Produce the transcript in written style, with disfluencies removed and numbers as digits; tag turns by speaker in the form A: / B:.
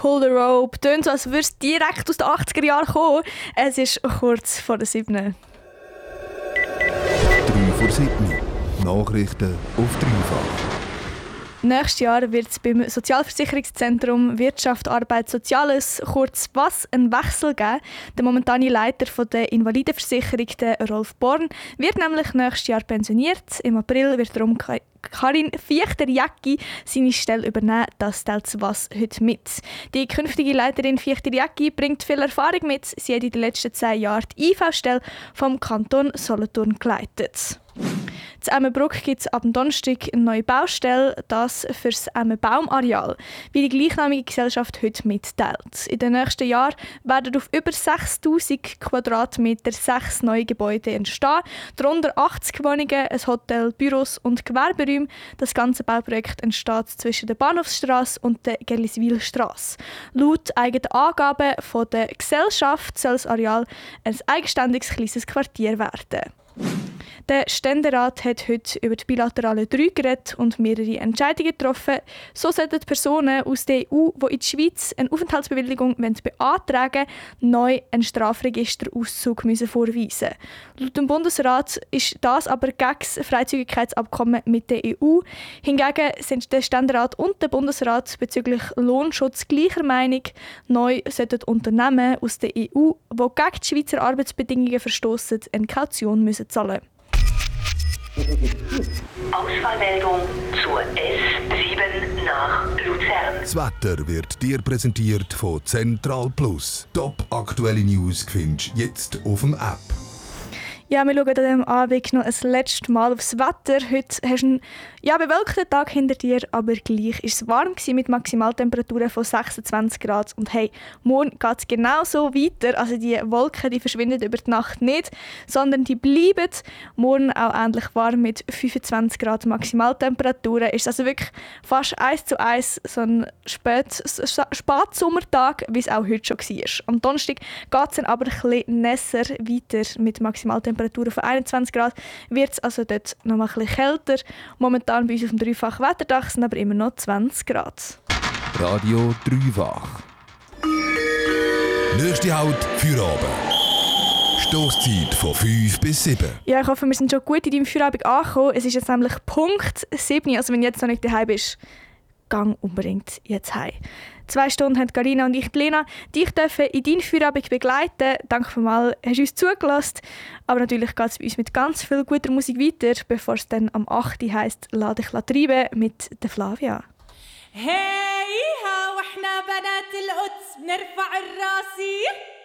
A: Pull the Rope. Tönt so, als würde es direkt aus den 80er Jahren kommen. Es ist kurz vor der 7.
B: 3 vor 7. Nachrichten auf dreifach.
A: Nächstes Jahr wird es beim Sozialversicherungszentrum Wirtschaft, Arbeit, Soziales, kurz WASS, einen Wechsel geben. Der momentane Leiter der Invalidenversicherung, der Rolf Born, wird nämlich nächstes Jahr pensioniert. Im April wird darum Karin Fiechterjäcki seine Stelle übernehmen. Das teilt WASS heute mit. Die künftige Leiterin Fiechterjäcki bringt viel Erfahrung mit. Sie hat in den letzten 10 Jahren die IV-Stelle vom Kanton Solothurn geleitet. In Emmenbruck gibt es ab Donnerstag eine neue Baustelle, das für das Emmenbaumareal, wie die gleichnamige Gesellschaft heute mitteilt. In den nächsten Jahren werden auf über 6000 Quadratmeter 6 neue Gebäude entstehen, darunter 80 Wohnungen, ein Hotel, Büros und Gewerberäume. Das ganze Bauprojekt entsteht zwischen der Bahnhofsstrasse und der Gerliswilstrasse. Laut eigenen Angaben von der Gesellschaft soll das Areal ein eigenständiges kleines Quartier werden. Der Ständerat hat heute über die bilaterale 3 geredet und mehrere Entscheidungen getroffen. So sollten Personen aus der EU, die in die Schweiz eine Aufenthaltsbewilligung beantragen wollen, neu einen Strafregisterauszug vorweisen. Laut dem Bundesrat ist das aber gegen das Freizügigkeitsabkommen mit der EU. Hingegen sind der Ständerat und der Bundesrat bezüglich Lohnschutz gleicher Meinung. Neu sollten Unternehmen aus der EU, die gegen die Schweizer Arbeitsbedingungen verstoßen, eine Kaution zahlen müssen.
C: Auswahlmeldung zur S7 nach Luzern.
B: Das Wetter wird dir präsentiert von Central Plus. Top aktuelle News findest du jetzt auf dem App.
A: Ja, wir schauen an diesem Abend noch ein letztes Mal aufs Wetter. Heute hast du einen bewölkten Tag hinter dir, aber gleich war es warm mit Maximaltemperaturen von 26 Grad. Und hey, morgen geht es genauso weiter. Also die Wolken die verschwinden über die Nacht nicht, sondern die bleiben. Morgen auch ähnlich warm mit 25 Grad Maximaltemperaturen. Ist also wirklich fast 1:1 so ein Spätsommertag, wie es auch heute schon war. Am Donnerstag geht es dann aber ein bisschen nässer weiter mit Maximaltemperaturen von 21 Grad. Wird es also dort noch mal ein bisschen kälter. Momentan bei uns auf dem Dreifach Wetterdach sind aber immer noch 20 Grad.
B: Radio Dreifach. Nächste Halt für Abend. Stoßzeit von 5 bis 7.
A: Ja, ich hoffe, wir sind schon gut in deinem Feierabend angekommen. Es ist jetzt nämlich Punkt 7. Also wenn du jetzt noch nicht daheim bist, gang unbedingt jetzt heim. 2 Stunden haben Carina und ich, Lena, dich dürfen in deinen Feierabend begleiten. Danke vielmals, hast du uns zugelassen. Aber natürlich geht es bei uns mit ganz viel guter Musik weiter, bevor es dann am 8. heisst «Lass dich treiben» mit der Flavia.
D: هيها واحنا بنات القدس بنرفع الراسي